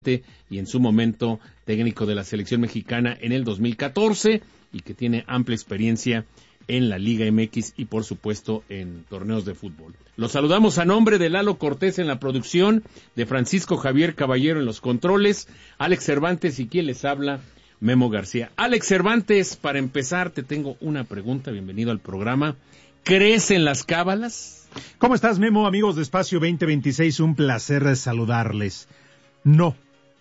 y en su momento técnico de la selección mexicana en el 2014 y que tiene amplia experiencia en la Liga MX y por supuesto en torneos de fútbol. Los saludamos a nombre de Lalo Cortés en la producción, de Francisco Javier Caballero en los controles, Alex Cervantes y quien les habla, Memo García. Alex Cervantes, para empezar te tengo una pregunta, bienvenido al programa. ¿Crees en las cábalas? ¿Cómo estás, Memo? Amigos de Espacio 2026, un placer saludarles. No.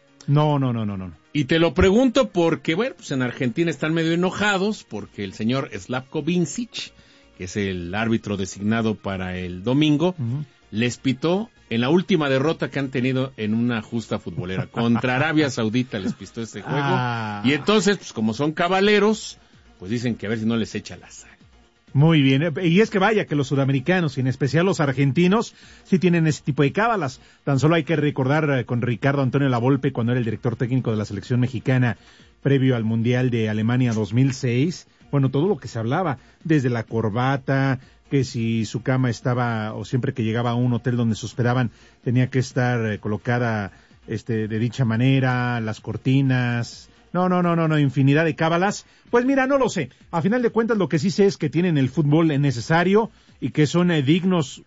Y te lo pregunto porque, bueno, pues en Argentina están medio enojados porque el señor Slavko Vincic, que es el árbitro designado para el domingo, les pitó en la última derrota que han tenido en una justa futbolera. Contra Arabia Saudita les pitó este juego. Y entonces, pues como son cabaleros, pues dicen que a ver si no les echa la sal. Muy bien, y es que vaya que los sudamericanos, y en especial los argentinos, sí tienen ese tipo de cábalas. Tan solo hay que recordar con Ricardo Antonio Lavolpe, cuando era el director técnico de la selección mexicana, previo al Mundial de Alemania 2006, bueno, todo lo que se hablaba, desde la corbata, que si su cama estaba, o siempre que llegaba a un hotel donde se hospedaban, tenía que estar colocada de dicha manera, las cortinas. No, infinidad de cábalas. Pues mira, no lo sé. A final de cuentas lo que sí sé es que tienen el fútbol necesario y que son dignos,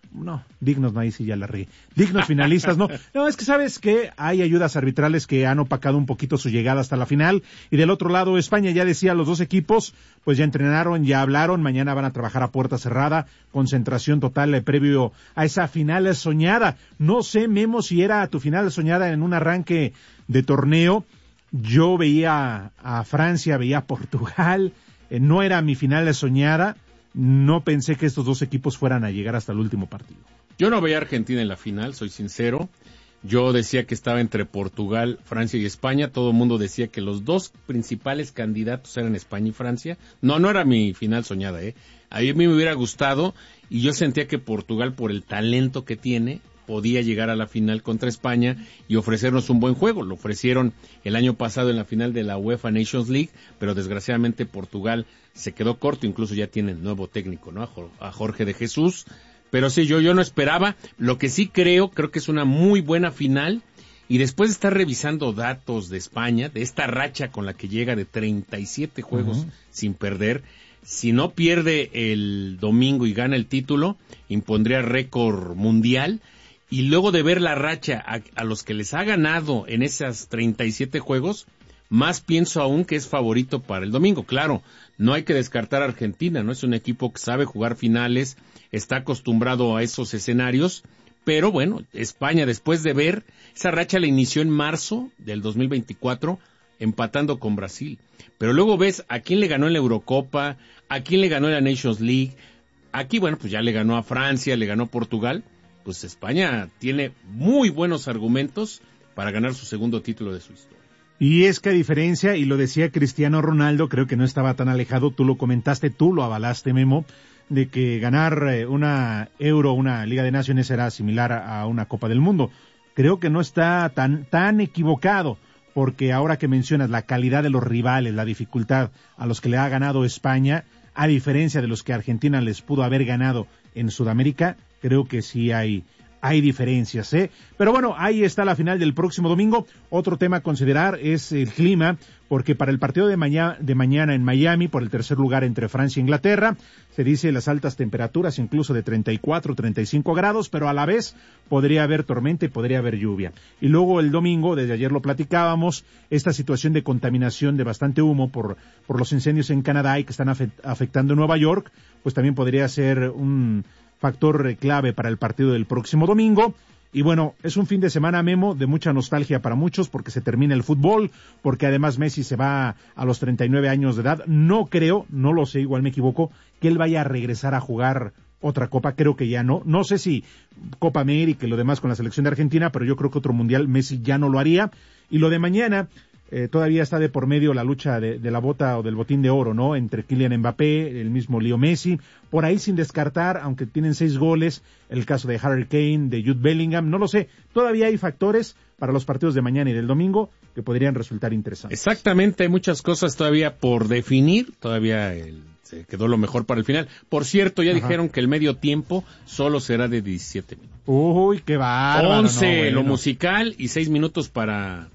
ahí sí ya la regué. Dignos finalistas, no. No, es que sabes que hay ayudas arbitrales que han opacado un poquito su llegada hasta la final. Y del otro lado, España ya decía, los dos equipos, pues ya entrenaron, ya hablaron, mañana van a trabajar a puerta cerrada, concentración total previo a esa final soñada. No sé, Memo, si era tu final soñada en un arranque de torneo. Yo veía a Francia, veía a Portugal, no era mi final soñada, no pensé que estos dos equipos fueran a llegar hasta el último partido. Yo no veía a Argentina en la final, soy sincero, yo decía que estaba entre Portugal, Francia y España, todo el mundo decía que los dos principales candidatos eran España y Francia, no era mi final soñada, a mí me hubiera gustado y yo sentía que Portugal por el talento que tiene, podía llegar a la final contra España y ofrecernos un buen juego. Lo ofrecieron el año pasado en la final de la UEFA Nations League, pero desgraciadamente Portugal se quedó corto, incluso ya tiene nuevo técnico, ¿no? A Jorge de Jesús. Pero sí, yo no esperaba. Lo que sí creo que es una muy buena final. Y después de estar revisando datos de España, de esta racha con la que llega de 37 juegos sin perder, si no pierde el domingo y gana el título, impondría récord mundial. Y luego de ver la racha a los que les ha ganado en esas 37 juegos, más pienso aún que es favorito para el domingo. Claro, no hay que descartar a Argentina, ¿no? Es un equipo que sabe jugar finales, está acostumbrado a esos escenarios, pero bueno, España después de ver, esa racha la inició en marzo del 2024, empatando con Brasil. Pero luego ves a quién le ganó en la Eurocopa, a quién le ganó en la Nations League. Aquí, bueno, pues ya le ganó a Francia, le ganó a Portugal. Pues España tiene muy buenos argumentos para ganar su segundo título de su historia. Y es que a diferencia, y lo decía Cristiano Ronaldo, creo que no estaba tan alejado, tú lo comentaste, tú lo avalaste, Memo, de que ganar una Euro, una Liga de Naciones era similar a una Copa del Mundo. Creo que no está tan equivocado, porque ahora que mencionas la calidad de los rivales, la dificultad a los que le ha ganado España, a diferencia de los que Argentina les pudo haber ganado en Sudamérica, creo que sí hay diferencias, Pero bueno, ahí está la final del próximo domingo. Otro tema a considerar es el clima, porque para el partido de mañana en Miami, por el tercer lugar entre Francia e Inglaterra, se dice las altas temperaturas, incluso de 34, 35 grados, pero a la vez podría haber tormenta y podría haber lluvia. Y luego el domingo, desde ayer lo platicábamos, esta situación de contaminación de bastante humo por los incendios en Canadá y que están afectando Nueva York, pues también podría ser un factor clave para el partido del próximo domingo. Y bueno, es un fin de semana, Memo, de mucha nostalgia para muchos porque se termina el fútbol, porque además Messi se va a los 39 años de edad. No creo, no lo sé, igual me equivoco, que él vaya a regresar a jugar otra copa, creo que ya no. No sé si Copa América y lo demás con la selección de Argentina, pero yo creo que otro mundial Messi ya no lo haría. Y lo de mañana, todavía está de por medio la lucha de la bota o del botín de oro, ¿no? Entre Kylian Mbappé, el mismo Leo Messi, por ahí sin descartar, aunque tienen 6 goles, el caso de Harry Kane, de Jude Bellingham, no lo sé, todavía hay factores para los partidos de mañana y del domingo que podrían resultar interesantes. Exactamente, hay muchas cosas todavía por definir, todavía se quedó lo mejor para el final. Por cierto, ya dijeron que el medio tiempo solo será de 17 minutos. Uy, qué bárbaro. 11 lo musical y 6 minutos para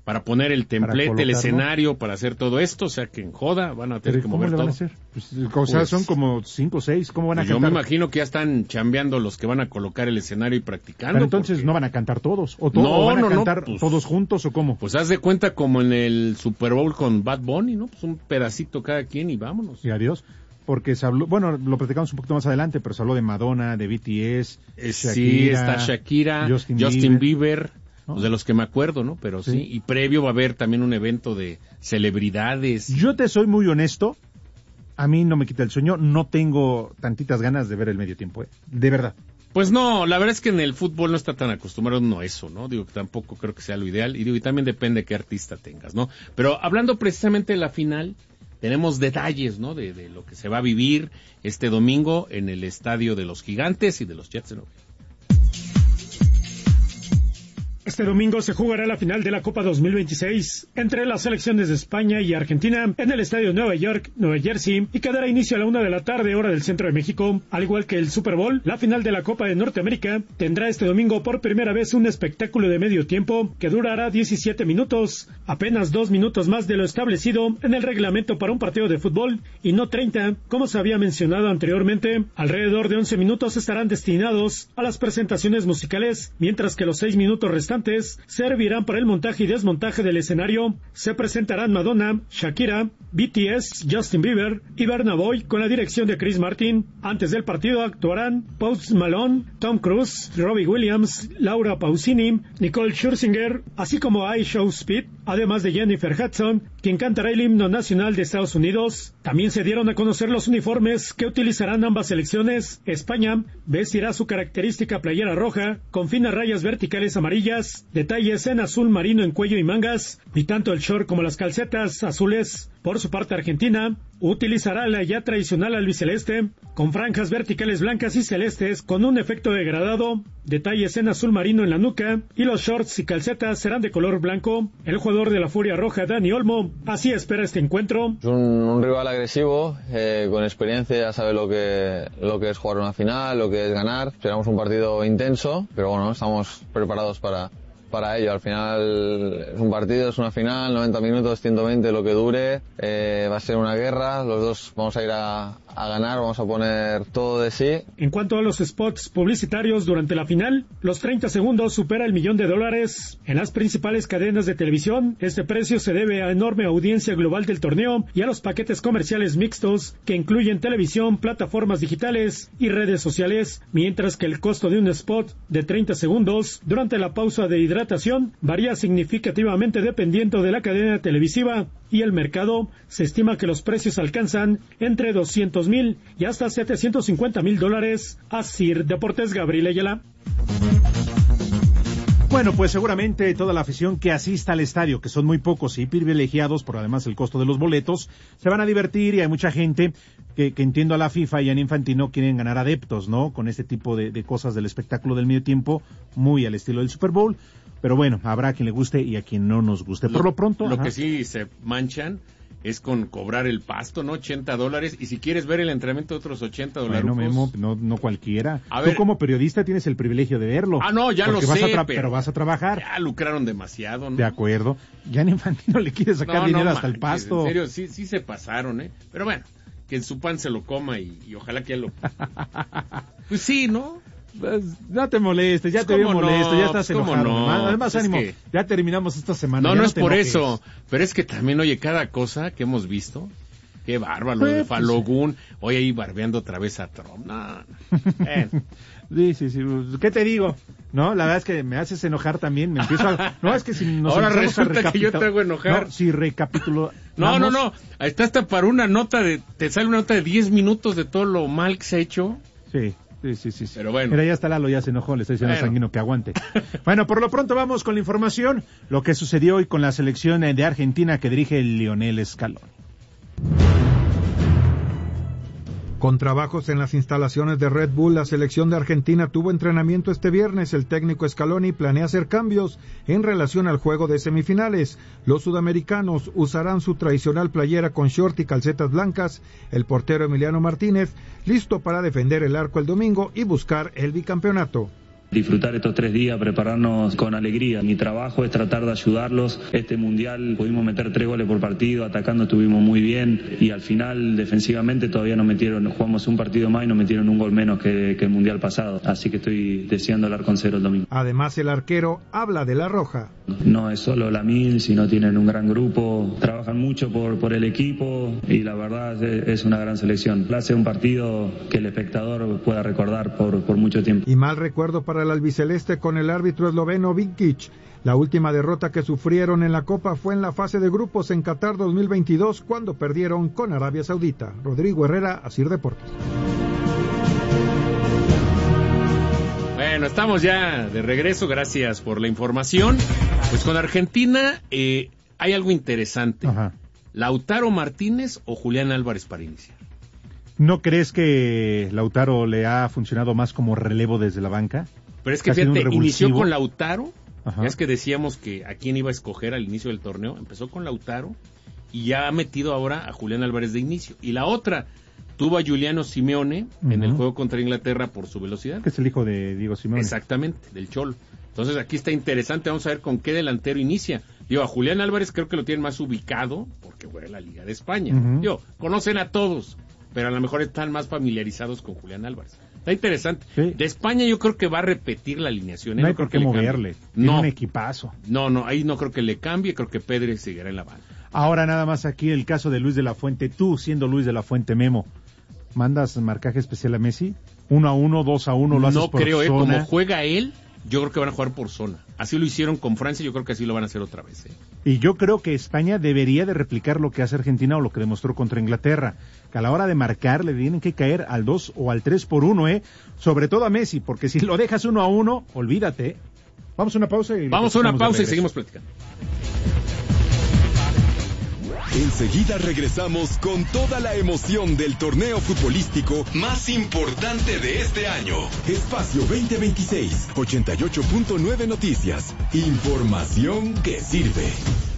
para poner el templete, el escenario, para hacer todo esto, o sea que en joda van a tener que mover todo. ¿Cómo le van a hacer? Pues, son como 5 o 6, ¿cómo van a cantar? Yo me imagino que ya están chambeando los que van a colocar el escenario y practicando. Pero entonces no van a cantar todos, o van a cantar pues, todos juntos, ¿o cómo? Pues haz de cuenta como en el Super Bowl con Bad Bunny, ¿no? Pues un pedacito cada quien y vámonos. Y adiós. Porque se habló, bueno, lo platicamos un poquito más adelante, pero se habló de Madonna, de BTS, Shakira, sí, está Shakira, Justin Bieber. Pues de los que me acuerdo, ¿no? Pero sí, y previo va a haber también un evento de celebridades. Yo te soy muy honesto, a mí no me quita el sueño, no tengo tantitas ganas de ver el medio tiempo, de verdad. Pues no, la verdad es que en el fútbol no está tan acostumbrado uno a eso, ¿no? Digo que tampoco creo que sea lo ideal, y también depende de qué artista tengas, ¿no? Pero hablando precisamente de la final, tenemos detalles, ¿no? De lo que se va a vivir este domingo en el estadio de los Gigantes y de los Jets de Nueva York. Este domingo se jugará la final de la Copa 2026 entre las selecciones de España y Argentina en el estadio Nueva York, Nueva Jersey, y que dará inicio a la 1 p.m, hora del centro de México. Al igual que el Super Bowl, la final de la Copa de Norteamérica tendrá este domingo por primera vez un espectáculo de medio tiempo que durará 17 minutos, apenas 2 minutos más de lo establecido en el reglamento para un partido de fútbol, y no 30, como se había mencionado anteriormente. Alrededor de 11 minutos estarán destinados a las presentaciones musicales, mientras que los 6 minutos restantes servirán para el montaje y desmontaje del escenario. Se presentarán Madonna, Shakira, BTS, Justin Bieber y Burna Boy con la dirección de Chris Martin. Antes del partido actuarán Post Malone, Tom Cruise, Robbie Williams, Laura Pausini, Nicole Scherzinger, así como I Show Speed, además de Jennifer Hudson, quien cantará el himno nacional de Estados Unidos. También se dieron a conocer los uniformes que utilizarán ambas selecciones. España vestirá su característica playera roja con finas rayas verticales amarillas, detalles en azul marino en cuello y mangas, y tanto el short como las calcetas azules. Por su parte, Argentina utilizará la ya tradicional albiceleste con franjas verticales blancas y celestes con un efecto degradado, detalles en azul marino en la nuca, y los shorts y calcetas serán de color blanco. El jugador de la Furia Roja, Dani Olmo, así espera este encuentro. Es un rival agresivo, con experiencia, ya sabe lo que es jugar una final, lo que es ganar. Esperamos un partido intenso, pero bueno, estamos preparados para ello. Al final es un partido, es una final, 90 minutos, 120 lo que dure, va a ser una guerra, los dos vamos a ir a ganar, vamos a poner todo de sí. En cuanto a los spots publicitarios durante la final, los 30 segundos supera $1,000,000 en las principales cadenas de televisión. Este precio se debe a enorme audiencia global del torneo y a los paquetes comerciales mixtos que incluyen televisión, plataformas digitales y redes sociales, mientras que el costo de un spot de 30 segundos durante la pausa de hidratación varía significativamente dependiendo de la cadena televisiva y el mercado. Se estima que los precios alcanzan entre $200,000 y hasta $750,000. Asir Deportes, Gabriel Ayala. Bueno, pues seguramente toda la afición que asista al estadio, que son muy pocos y privilegiados por además el costo de los boletos, se van a divertir, y hay mucha gente que entiendo a la FIFA y a Infantino quieren ganar adeptos, ¿no? Con este tipo de cosas del espectáculo del medio tiempo, muy al estilo del Super Bowl. Pero bueno, habrá a quien le guste y a quien no nos guste. Por lo pronto... Lo que sí se manchan es con cobrar el pasto, ¿no? $80, y si quieres ver el entrenamiento, otros $80. Bueno, Memo, no cualquiera. Tú como periodista tienes el privilegio de verlo. Ah, no, ya lo sé, pero vas a trabajar. Ya lucraron demasiado, ¿no? De acuerdo. Ya en Infantino le quiere sacar dinero hasta el pasto. En serio, sí se pasaron, ¿eh? Pero bueno, que en su pan se lo coma y ojalá que él lo... Pues sí, ¿no? No te molestes, ya te veo molesto, ya estás enojado. No, además, pues ánimo, ya terminamos esta semana. No es por eso, pero es que también, oye, cada cosa que hemos visto, qué bárbaro, lo de Falogún, hoy ahí barbeando otra vez a Trump. No. Sí, ¿qué te digo? No, la verdad es que me haces enojar también, me empiezo a... No, es que si nos ahora resulta que yo te hago enojar. No, si recapitulo... No, está hasta para una nota te sale una nota de 10 minutos de todo lo mal que se ha hecho. Sí. Pero bueno. Mira, ya está Lalo, ya se enojó, le estoy diciendo a Sanguino que aguante. Bueno, por lo pronto vamos con la información, lo que sucedió hoy con la selección de Argentina que dirige Lionel Scaloni. Con trabajos en las instalaciones de Red Bull, la selección de Argentina tuvo entrenamiento este viernes. El técnico Scaloni planea hacer cambios en relación al juego de semifinales. Los sudamericanos usarán su tradicional playera con short y calcetas blancas. El portero Emiliano Martínez, listo para defender el arco el domingo y buscar el bicampeonato. disfrutar estos 3 días, prepararnos con alegría. Mi trabajo es tratar de ayudarlos. Este mundial pudimos meter 3 goles por partido, atacando estuvimos muy bien y al final defensivamente todavía nos jugamos un partido más y nos metieron un gol menos que el mundial pasado. Así que estoy deseando el arco en cero el domingo. Además, el arquero habla de la roja. No es solo la Mil, sino tienen un gran grupo, trabajan mucho por el equipo y la verdad es una gran selección. Hace un partido que el espectador pueda recordar por mucho tiempo. Y mal recuerdo para el albiceleste con el árbitro esloveno Vinkic. La última derrota que sufrieron en la Copa fue en la fase de grupos en Qatar 2022 cuando perdieron con Arabia Saudita. Rodrigo Herrera, Asir Deportes. Bueno, estamos ya de regreso, gracias por la información. Pues con Argentina hay algo interesante. Ajá. ¿Lautaro Martínez o Julián Álvarez para iniciar? ¿No crees que Lautaro le ha funcionado más como relevo desde la banca? Pero es que fíjate, inició con Lautaro. Ajá. Ya es que decíamos que a quién iba a escoger al inicio del torneo. Empezó con Lautaro y ya ha metido ahora a Julián Álvarez de inicio. Y la otra, tuvo a Giuliano Simeone en el juego contra Inglaterra por su velocidad. Que es el hijo de Diego Simeone. Exactamente, del Cholo. Entonces aquí está interesante, vamos a ver con qué delantero inicia. Digo, a Julián Álvarez creo que lo tienen más ubicado porque juega en la Liga de España. Digo, conocen a todos, pero a lo mejor están más familiarizados con Julián Álvarez. Está interesante. Sí. De España yo creo que va a repetir la alineación. No hay por qué moverle. Tiene un equipazo. No, ahí no creo que le cambie. Creo que Pedri seguirá en la banda. Ahora nada más aquí el caso de Luis de la Fuente. Tú, siendo Luis de la Fuente, Memo, ¿mandas marcaje especial a Messi? 1-1, 2-1, lo haces por zona. No creo, como juega él, yo creo que van a jugar por zona. Así lo hicieron con Francia, yo creo que así lo van a hacer otra vez. Y yo creo que España debería de replicar lo que hace Argentina o lo que demostró contra Inglaterra, que a la hora de marcar le tienen que caer al 2 o al 3-1, sobre todo a Messi, porque si lo dejas 1-1, olvídate. Vamos a una pausa y seguimos platicando. Enseguida regresamos con toda la emoción del torneo futbolístico más importante de este año. Espacio 2026, 88.9 Noticias. Información que sirve.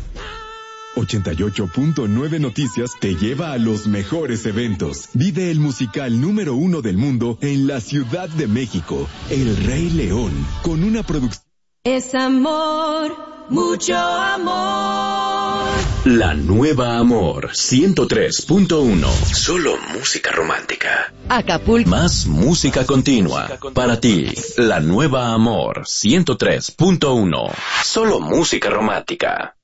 88.9 Noticias te lleva a los mejores eventos. Vive el musical número 1 del mundo en la Ciudad de México, El Rey León, con una producción. Es amor, mucho amor. La nueva Amor 103.1. Solo música romántica. Acapulco. Más música continua. Para ti, la nueva Amor 103.1. Solo música romántica.